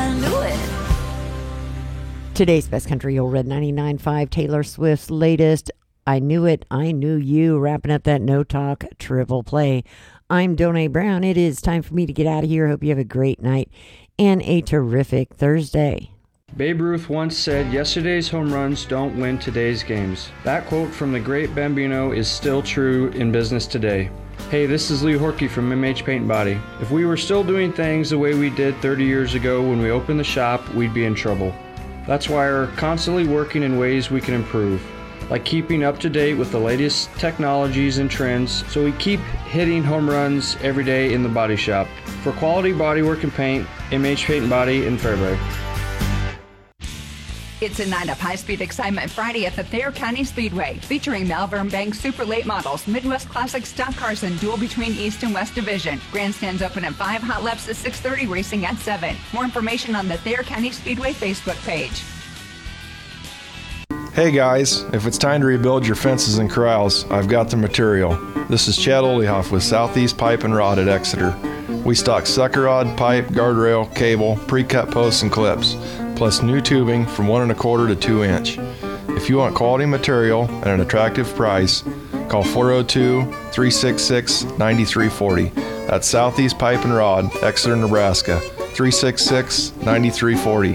I knew it. Today's Best Country Old Red 99.5, Taylor Swift's latest, I Knew It, I Knew You, wrapping up that No Talk triple play. I'm Donay Brown. It is time for me to get out of here. Hope you have a great night and a terrific Thursday. Babe Ruth once said, "Yesterday's home runs don't win today's games." That quote from the great Bambino is still true in business today. Hey, this is Lee Horkey from MH Paint and Body. If we were still doing things the way we did 30 years ago when we opened the shop, we'd be in trouble. That's why we're constantly working in ways we can improve, like keeping up to date with the latest technologies and trends, so we keep hitting home runs every day in the body shop. For quality bodywork and paint, MH Paint and Body in Fairbury. It's a night of high-speed excitement Friday at the Thayer County Speedway, featuring Malvern Bank Super Late Models, Midwest Classic Stock Cars, and duel between East and West Division. Grandstands open at 5, hot laps at 6:30, racing at 7. More information on the Thayer County Speedway Facebook page. Hey guys, if it's time to rebuild your fences and corrals, I've got the material. This is Chad Olehoff with Southeast Pipe and Rod at Exeter. We stock sucker rod, pipe, guardrail, cable, pre-cut posts, and clips, plus new tubing from 1 1/4 to 2 inch. If you want quality material at an attractive price, call 402-366-9340. That's Southeast Pipe and Rod, Exeter, Nebraska, 366-9340.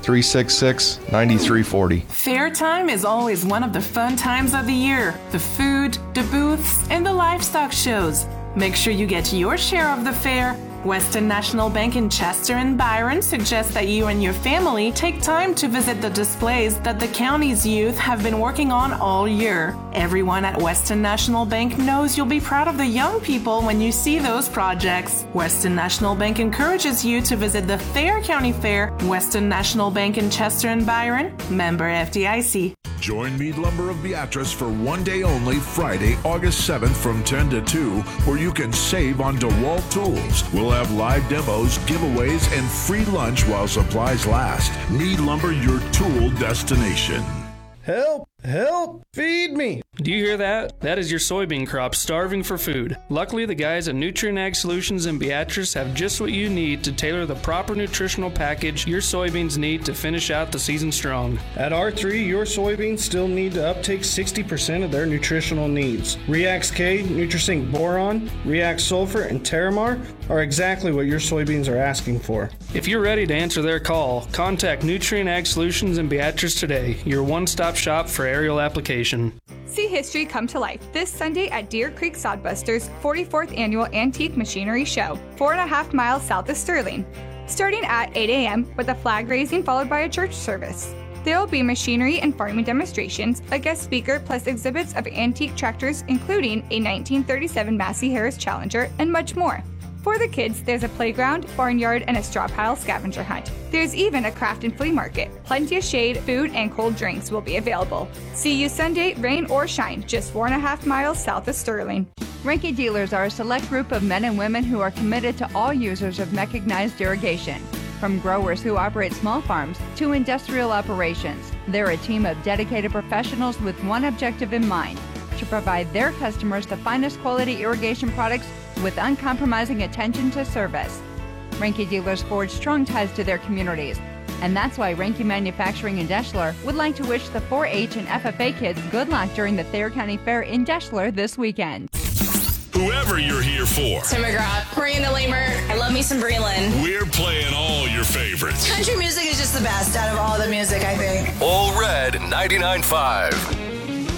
366-9340. Fair time is always one of the fun times of the year. The food, the booths, and the livestock shows. Make sure you get your share of the fair. Western National Bank in Chester and Byron suggests that you and your family take time to visit the displays that the county's youth have been working on all year. Everyone at Western National Bank knows you'll be proud of the young people when you see those projects. Western National Bank encourages you to visit the Thayer County Fair. Western National Bank in Chester and Byron, member FDIC. Join Mead Lumber of Beatrice for one day only, Friday, August 7th from 10 to 2, where you can save on DeWalt tools. We'll have live demos, giveaways, and free lunch while supplies last. Mead Lumber, your tool destination. Help! Help! Feed me! Do you hear that? That is your soybean crop starving for food. Luckily, the guys at Nutrien Ag Solutions in Beatrice have just what you need to tailor the proper nutritional package your soybeans need to finish out the season strong. At R3, your soybeans still need to uptake 60% of their nutritional needs. Reax K, Nutrisync Boron, Reax Sulfur, and Terramar are exactly what your soybeans are asking for. If you're ready to answer their call, contact Nutrien Ag Solutions in Beatrice today, your one-stop shop for aerial application. See history come to life this Sunday at Deer Creek Sodbusters' 44th Annual Antique Machinery Show, 4.5 miles south of Sterling, starting at 8 a.m. with a flag raising followed by a church service. There will be machinery and farming demonstrations, a guest speaker, plus exhibits of antique tractors, including a 1937 Massey Harris Challenger, and much more. For the kids, there's a playground, barnyard, and a straw pile scavenger hunt. There's even a craft and flea market. Plenty of shade, food, and cold drinks will be available. See you Sunday, rain or shine, just 4.5 miles south of Sterling. Reinke Dealers are a select group of men and women who are committed to all users of mechanized irrigation. From growers who operate small farms to industrial operations, they're a team of dedicated professionals with one objective in mind: to provide their customers the finest quality irrigation products with uncompromising attention to service. Reinke Dealers forge strong ties to their communities, and that's why Reinke Manufacturing in Deschler would like to wish the 4-H and FFA kids good luck during the Thayer County Fair in Deschler this weekend. Whoever you're here for. Tim McGraw, Miranda Lamer, I love me some Breland. We're playing all your favorites. Country music is just the best out of all the music, I think. All Red 99.5.